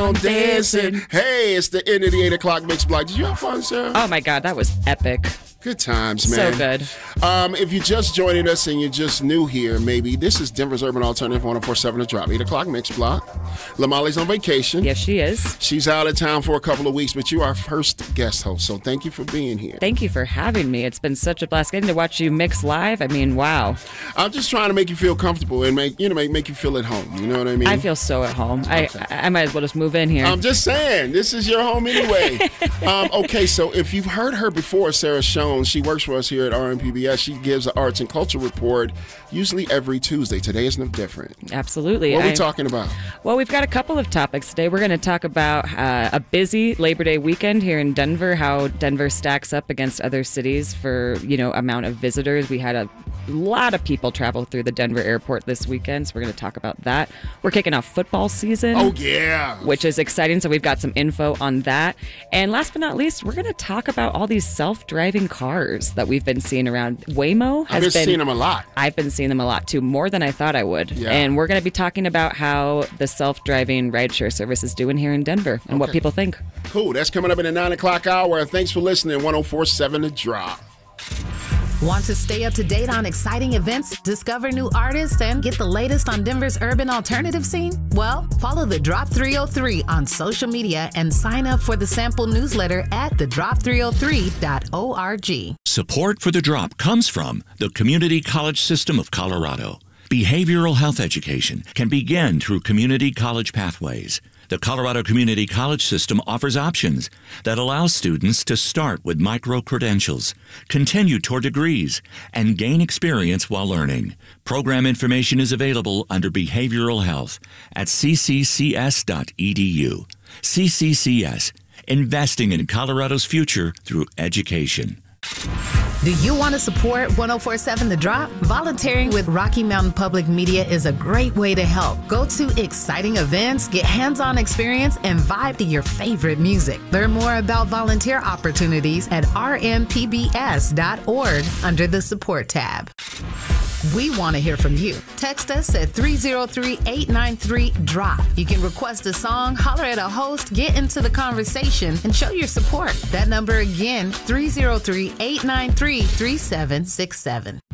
on dancing. Hey, it's the end of the 8 o'clock mix block. Did you have fun, Sarah? Oh my God, that was epic. Good times, man. So good. If you're just joining us and you're just new here, maybe this is Denver's Urban Alternative 104.7 The Drop. 8 o'clock mix block. Lamali's on vacation. Yes, she is. She's out of town for a couple of weeks, but you are our first guest host, so thank you for being here. Thank you for having me. It's been such a blast getting to watch you mix live. I mean, wow. I'm just trying to make you feel comfortable and make you feel at home. You know what I mean? I feel so at home. Okay. I might as well just move in here. I'm just saying, this is your home anyway. Okay, so if you've heard her before, Sarah Schoen, she works for us here at RMPBS. She gives the Arts and Culture Report usually every Tuesday. Today is no different. Absolutely. What are we talking about? Well, we've got a couple of topics today. We're going to talk about a busy Labor Day weekend here in Denver, how Denver stacks up against other cities for, amount of visitors. We had a lot of people travel through the Denver airport this weekend, so we're going to talk about that. We're kicking off football season. Oh, yeah. Which is exciting, so we've got some info on that. And last but not least, we're going to talk about all these self-driving cars that we've been seeing around. Waymo has I've been seeing them a lot. I've been seeing them a lot, too, more than I thought I would. Yeah. And we're going to be talking about how the self-driving rideshare service is doing here in Denver and what people think. Cool. That's coming up in the 9 o'clock hour. Thanks for listening. 104.7 The Drop. Want to stay up to date on exciting events, discover new artists, and get the latest on Denver's urban alternative scene? Well, follow The Drop 303 on social media and sign up for the sample newsletter at thedrop303.org. Support for The Drop comes from the Community College System of Colorado. Behavioral health education can begin through community college pathways. The Colorado Community College System offers options that allow students to start with micro-credentials, continue toward degrees, and gain experience while learning. Program information is available under Behavioral Health at cccs.edu. CCCS, investing in Colorado's future through education. Do you want to support 104.7 The Drop? Volunteering with Rocky Mountain Public Media is a great way to help. Go to exciting events, get hands-on experience, and vibe to your favorite music. Learn more about volunteer opportunities at rmpbs.org under the Support tab. We want to hear from you. Text us at 303-893-DROP. You can request a song, holler at a host, get into the conversation, and show your support. That number again, 303-893-3767.